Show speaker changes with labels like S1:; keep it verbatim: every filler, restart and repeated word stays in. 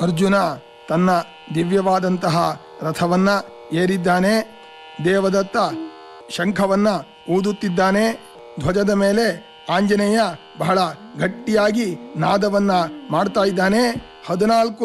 S1: ಅರ್ಜುನ ತನ್ನ ದಿವ್ಯವಾದಂತಹ ರಥವನ್ನ ಏರಿದ್ದಾನೆ. ದೇವದತ್ತ ಶಂಖವನ್ನ ಊದುತ್ತಿದ್ದಾನೆ. ಧ್ವಜದ ಮೇಲೆ ಆಂಜನೇಯ ಬಹಳ ಗಟ್ಟಿಯಾಗಿ ನಾದವನ್ನ ಮಾಡ್ತಾ ಇದ್ದಾನೆ. ಹದಿನಾಲ್ಕು